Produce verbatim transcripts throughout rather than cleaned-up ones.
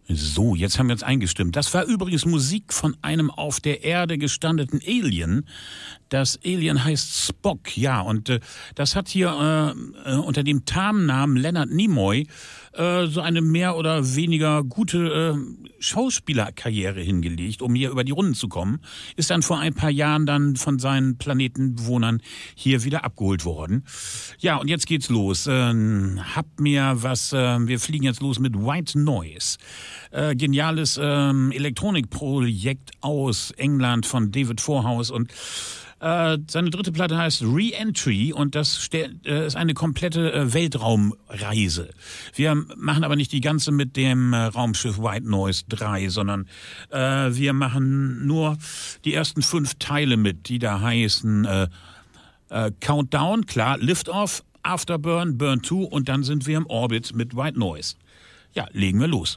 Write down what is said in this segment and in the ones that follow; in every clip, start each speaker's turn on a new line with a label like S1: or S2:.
S1: So, jetzt haben wir uns eingestimmt. Das war übrigens Musik von einem auf der Erde gestandenen Alien. Das Alien heißt Spock, ja. Und äh, das hat hier äh, äh, unter dem Tarnnamen Leonard Nimoy äh, so eine mehr oder weniger gute äh, Schauspielerkarriere hingelegt, um hier über die Runden zu kommen. Ist dann vor ein paar Jahren dann von seinen Planetenbewohnern hier wieder abgeholt worden. Ja, und jetzt geht's los. Äh, hab mir was, äh, wir fliegen jetzt los mit White Noise. Äh, geniales ähm, Elektronikprojekt aus England von David Vorhaus und äh, seine dritte Platte heißt Re-Entry und das äh, ist eine komplette äh, Weltraumreise. Wir machen aber nicht die ganze mit dem äh, Raumschiff White Noise drei, sondern äh, wir machen nur die ersten fünf Teile mit, die da heißen äh, äh, Countdown, klar, Liftoff, Afterburn, Burn zwei und dann sind wir im Orbit mit White Noise. Ja, legen wir los.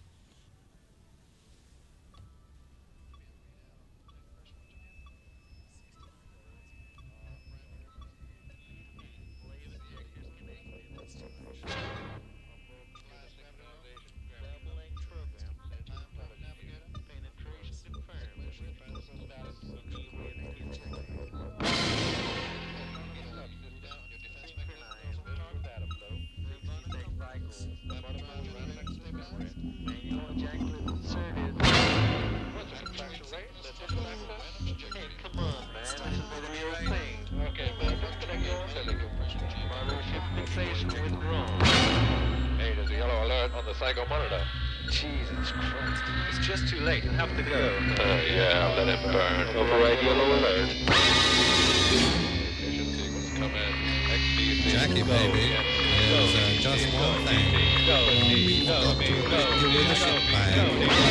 S2: Hey, there's a yellow alert on the Psycho monitor.
S3: Jesus Christ. It's just too late. You'll have to go.
S2: Uh, yeah, I'll let it burn. Override yellow alert. Come in. X D C.
S4: Jackie, baby, there's uh, just one thing. We forgot to put you in the ship bag.